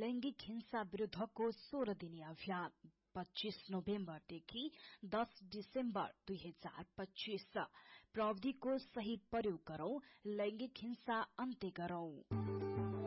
लैंगिक हिंसा विरुद्धको 16 दिने अभियान 25 नोभेम्बरदेखि 10 डिसेम्बर 2025 प्रविधिको सही प्रयोग गरौं, लैंगिक हिंसा अन्त्य गरौं।